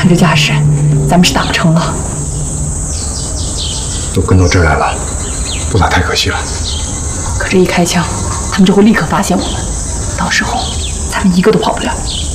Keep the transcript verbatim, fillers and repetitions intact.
这架势，咱们是打不成了。 都跟到这儿来了，不打太可惜了。 可这一开枪，他们就会立刻发现我们，到时候咱们一个都跑不了。